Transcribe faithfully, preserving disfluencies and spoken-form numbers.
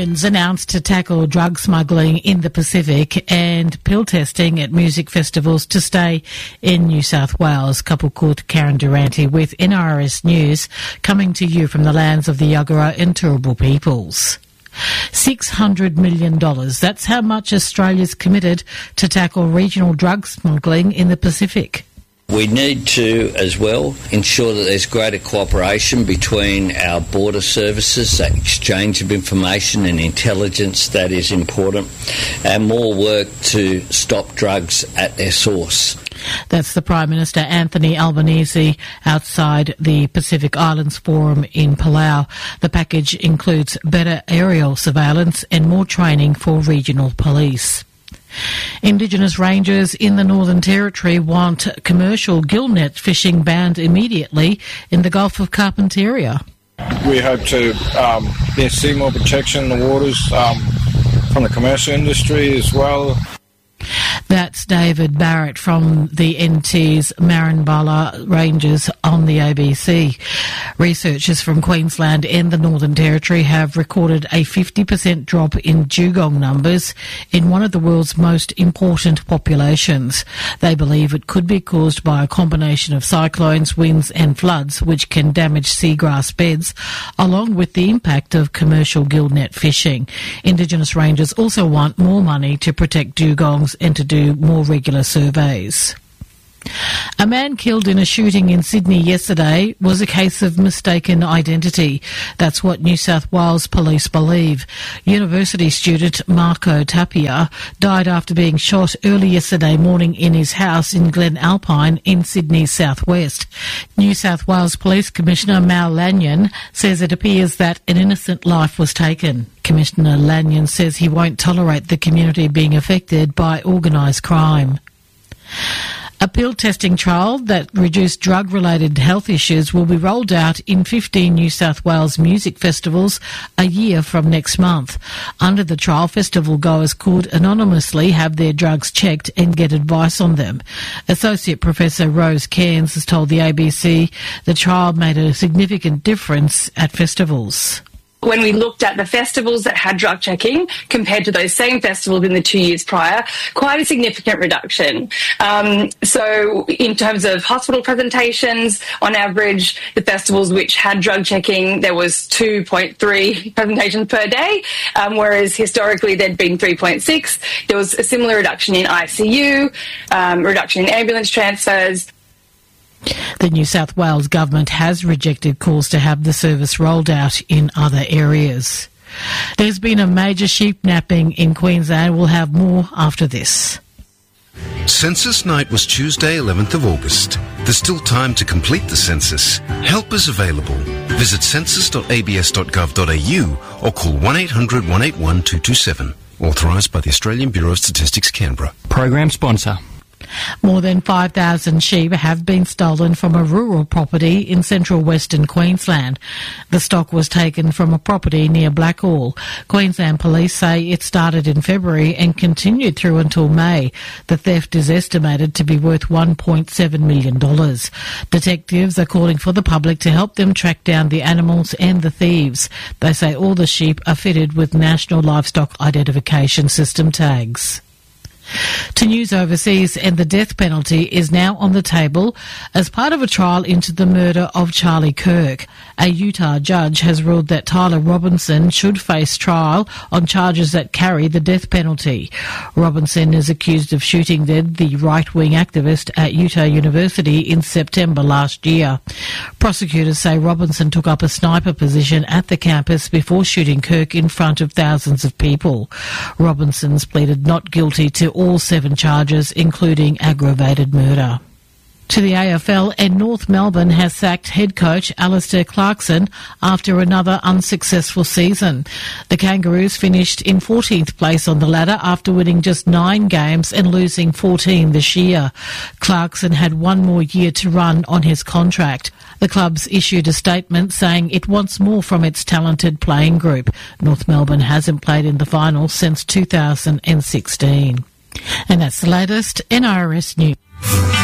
Queens announced to tackle drug smuggling in the Pacific and pill testing at music festivals to stay in New South Wales. Couple called Karen Durante with N R S News, coming to you from the lands of the Yagara and Turrbal peoples. six hundred million dollars. That's how much Australia's committed to tackle regional drug smuggling in the Pacific. We need to, as well, ensure that there's greater cooperation between our border services, that exchange of information and intelligence that is important, and more work to stop drugs at their source. That's the Prime Minister Anthony Albanese outside the Pacific Islands Forum in Palau. The package includes better aerial surveillance and more training for regional police. Indigenous rangers in the Northern Territory want commercial gillnet fishing banned immediately in the Gulf of Carpentaria. We hope to um, yeah, see more protection in the waters um, from the commercial industry as well. That's David Barrett from the N T's Marinbala Rangers on the A B C. Researchers from Queensland and the Northern Territory have recorded a fifty percent drop in dugong numbers in one of the world's most important populations. They believe it could be caused by a combination of cyclones, winds and floods which can damage seagrass beds, along with the impact of commercial gillnet fishing. Indigenous rangers also want more money to protect dugongs and to do more regular surveys. A man killed in a shooting in Sydney yesterday was a case of mistaken identity. That's what New South Wales police believe. University student Marco Tapia died after being shot early yesterday morning in his house in Glen Alpine in Sydney's southwest. New South Wales Police Commissioner Mal Lanyon says it appears that an innocent life was taken. Commissioner Lanyon says he won't tolerate the community being affected by organised crime. A pill testing trial that reduced drug-related health issues will be rolled out in fifteen New South Wales music festivals a year from next month. Under the trial, festival goers could anonymously have their drugs checked and get advice on them. Associate Professor Rose Cairns has told the A B C the trial made a significant difference at festivals. When we looked at the festivals that had drug checking compared to those same festivals in the two years prior, quite a significant reduction. Um, so in terms of hospital presentations, on average, the festivals which had drug checking, there was two point three presentations per day, um, whereas historically there'd been three point six. There was a similar reduction in I C U, um, reduction in ambulance transfers. The New South Wales government has rejected calls to have the service rolled out in other areas. There's been a major sheep napping in Queensland. We'll have more after this. Census night was Tuesday, eleventh of August. There's still time to complete the census. Help is available. Visit census dot a b s dot gov dot a u or call one eight hundred one eight one two two seven. Authorised by the Australian Bureau of Statistics, Canberra. Program sponsor. More than five thousand sheep have been stolen from a rural property in central western Queensland. The stock was taken from a property near Blackall. Queensland Police say it started in February and continued through until May. The theft is estimated to be worth one point seven million dollars. Detectives are calling for the public to help them track down the animals and the thieves. They say all the sheep are fitted with National Livestock Identification System tags. To news overseas, and the death penalty is now on the table as part of a trial into the murder of Charlie Kirk. A Utah judge has ruled that Tyler Robinson should face trial on charges that carry the death penalty. Robinson is accused of shooting dead the right-wing activist at Utah University in September last year. Prosecutors say Robinson took up a sniper position at the campus before shooting Kirk in front of thousands of people. Robinson's pleaded not guilty to all seven charges, including aggravated murder. To the A F L, and North Melbourne has sacked head coach Alistair Clarkson after another unsuccessful season. The Kangaroos finished in fourteenth place on the ladder after winning just nine games and losing fourteen this year. Clarkson had one more year to run on his contract. The club's issued a statement saying it wants more from its talented playing group. North Melbourne hasn't played in the final since two thousand sixteen. And that's the latest N R S News.